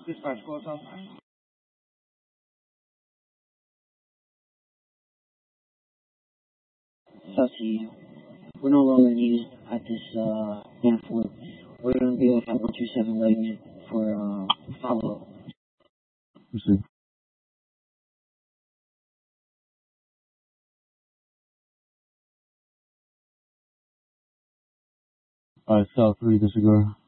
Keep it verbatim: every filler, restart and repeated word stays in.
Dispatch call some. Sussy, we're no longer needed at this uh airport. We're gonna be off at one two seven Leggett for uh follow up. You see. Alright, South three, this is a girl.